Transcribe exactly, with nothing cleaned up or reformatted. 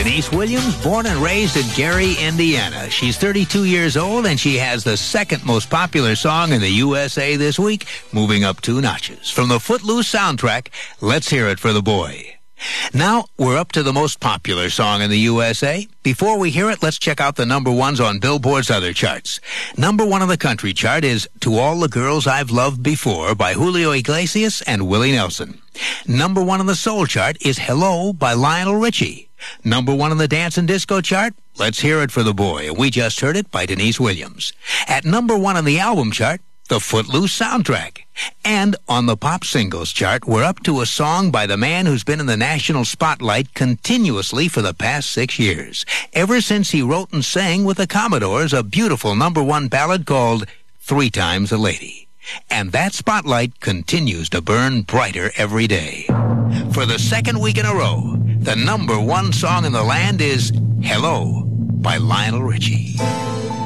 Denise Williams, born and raised in Gary, Indiana. She's thirty-two years old, and she has the second most popular song in the U S A this week, moving up two notches. From the Footloose soundtrack, let's hear it for the boy. Now, we're up to the most popular song in the U S A. Before we hear it, let's check out the number ones on Billboard's other charts. Number one on the country chart is To All the Girls I've Loved Before by Julio Iglesias and Willie Nelson. Number one on the soul chart is Hello by Lionel Richie. Number one on the dance and disco chart, Let's Hear It for the Boy, and we just heard it by Denise Williams. At number one on the album chart, the Footloose soundtrack. And on the pop singles chart, we're up to a song by the man who's been in the national spotlight continuously for the past six years. Ever since he wrote and sang with the Commodores a beautiful number one ballad called Three Times a Lady. And that spotlight continues to burn brighter every day. For the second week in a row, the number one song in the land is Hello by Lionel Richie.